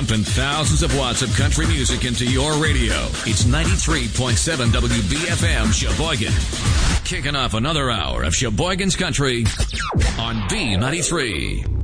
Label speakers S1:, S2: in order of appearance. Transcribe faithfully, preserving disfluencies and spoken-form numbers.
S1: Pumping thousands of watts of country music into your radio. It's ninety-three point seven W B F M Sheboygan. Kicking off another hour of Sheboygan's Country on B ninety-three.